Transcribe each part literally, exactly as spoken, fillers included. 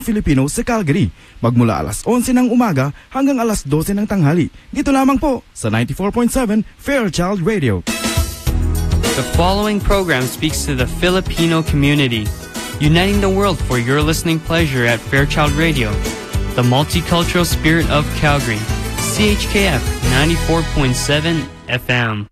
Filipino sa Calgary, magmula alas onse ng umaga hanggang alas dose ng tanghali. Dito lamang po sa ninety-four point seven Fairchild Radio. The following program speaks to the Filipino community, uniting the world for your listening pleasure at Fairchild Radio, the multicultural spirit of Calgary, C H K F ninety-four point seven F M.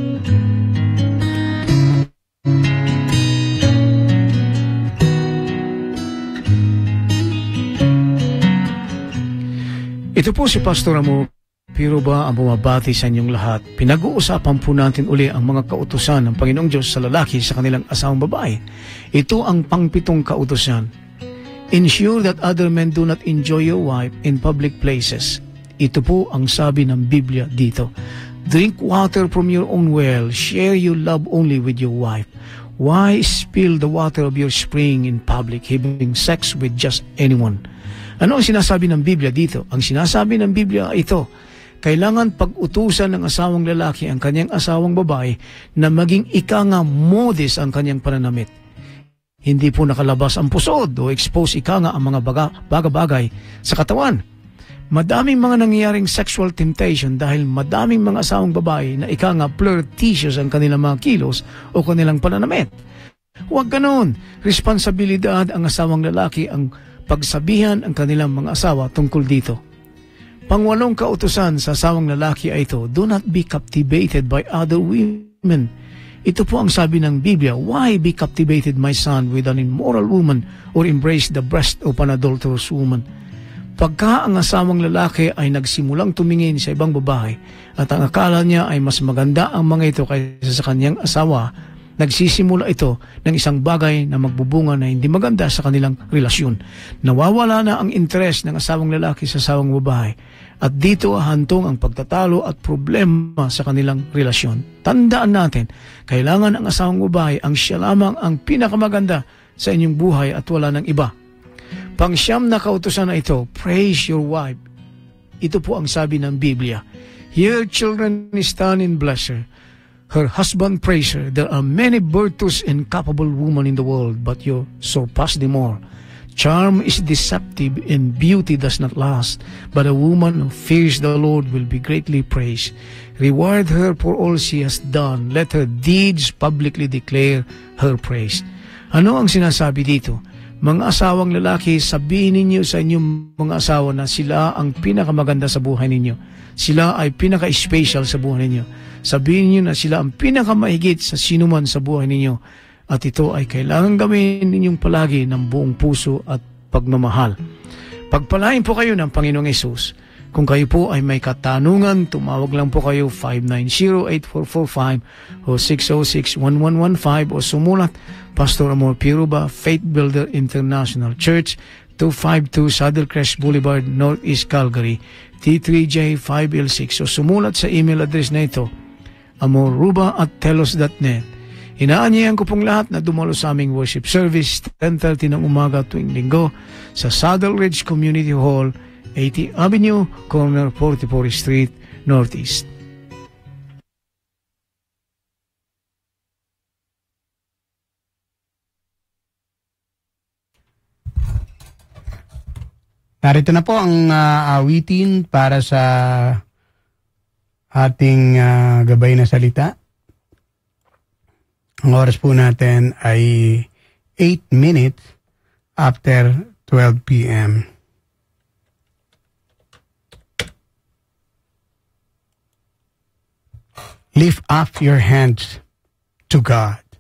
Ito po si Pastor Amo Piruba ang bumabati sa inyong lahat. Pinag-uusapan po natin uli ang mga kautusan ng Panginoong Diyos sa lalaki sa kanilang asawang babae. Ito ang pangpitong kautusan. Ensure that other men do not enjoy your wife in public places. Ito po ang sabi ng Biblia dito. Drink water from your own well. Share your love only with your wife. Why spill the water of your spring in public, having sex with just anyone? Ano ang sinasabi ng Biblia dito? Ang sinasabi ng Biblia ay ito, kailangan pag-utusan ng asawang lalaki ang kanyang asawang babae na maging ika nga modest ang kanyang pananamit. Hindi po nakalabas ang pusod o expose ika nga ang mga baga-bagay sa katawan. Madaming mga nangyayaring sexual temptation dahil madaming mga asawang babae na ika nga flirtatious ang kanilang mga kilos o kanilang pananamit. Huwag ganon. Responsibilidad ang asawang lalaki ang pagsabihan ang kanilang mga asawa tungkol dito. Pangwalong kautusan sa asawang lalaki ay ito, do not be captivated by other women. Ito po ang sabi ng Biblia, why be captivated, my son, with an immoral woman or embrace the breast of an adulterous woman? Pagka ang asawang lalaki ay nagsimulang tumingin sa ibang babae at ang akala niya ay mas maganda ang mga ito kaysa sa kanyang asawa, nagsisimula ito ng isang bagay na magbubunga na hindi maganda sa kanilang relasyon. Nawawala na ang interes ng asawang lalaki sa asawang babae at dito hantong ang pagtatalo at problema sa kanilang relasyon. Tandaan natin, kailangan ang asawang babae ang siya lamang ang pinakamaganda sa inyong buhay at wala ng iba. Pangsyam na kautusan na ito, praise your wife. Ito po ang sabi ng Biblia. Here children stand and bless her. Her husband praise her. There are many virtuous and capable women in the world, but you surpass them all. Charm is deceptive and beauty does not last, but a woman who fears the Lord will be greatly praised. Reward her for all she has done. Let her deeds publicly declare her praise. Ano ang sinasabi dito? Mga asawang lalaki, sabihin ninyo sa inyong mga asawa na sila ang pinakamaganda sa buhay ninyo. Sila ay pinaka-special sa buhay ninyo. Sabihin niyo na sila ang pinakamahigit sa sinuman sa buhay ninyo at ito ay kailangan gawin ninyong palagi ng buong puso at pagmamahal. Pagpalain po kayo ng Panginoong Hesus. Kung kayo po ay may katanungan, tumawag lang po kayo five nine zero, eight four four five o six zero six, one one one five o sumulat Pastor Amor Piruba, Faith Builder International Church, two fifty-two Saddlecrest Boulevard, Northeast Calgary, T three J five L six o sumulat sa email address na ito amoruba at telos dot net. Inaanyayan ko pong lahat na dumalo sa aming worship service ten thirty ng umaga tuwing linggo sa Saddle Ridge Community Hall, eightieth Avenue, corner forty-fourth Street, Northeast. Narito na po ang uh, awitin para sa ating uh, gabay na salita. Ang oras po natin ay eight minutes after twelve p.m. Lift up your hands to God.